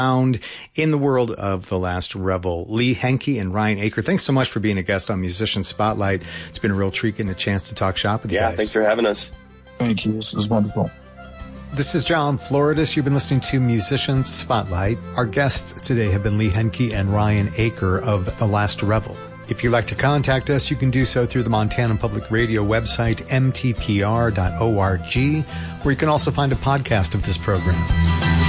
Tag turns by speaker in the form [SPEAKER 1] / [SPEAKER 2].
[SPEAKER 1] in the world of The Last Rebel. Lee Henke and Ryan Aker, thanks so much for being a guest on Musician Spotlight. It's been a real treat getting a chance to talk shop with you guys.
[SPEAKER 2] Yeah, thanks for having us.
[SPEAKER 3] Thank you. This was wonderful.
[SPEAKER 1] This is John Floridis. You've been listening to Musicians Spotlight. Our guests today have been Lee Henke and Ryan Aker of The Last Rebel. If you'd like to contact us, you can do so through the Montana Public Radio website, mtpr.org, where you can also find a podcast of this program.